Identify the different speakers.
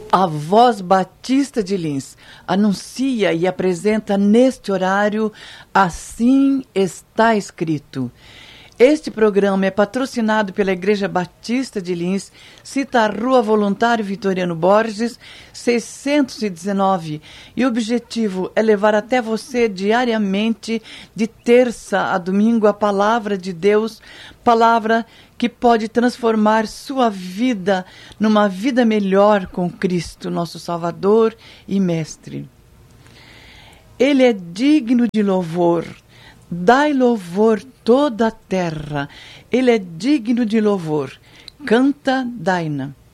Speaker 1: A Voz Batista de Lins anuncia e apresenta neste horário Assim Está Escrito. Este programa é patrocinado pela Igreja Batista de Lins, cita a Rua Voluntário Vitoriano Borges, 619, e o objetivo é levar até você diariamente, de terça a domingo, a palavra de Deus, palavra que pode transformar sua vida numa vida melhor com Cristo, nosso Salvador e Mestre. Ele é digno de louvor. Dai louvor toda a terra, ele é digno de louvor. Canta Daina.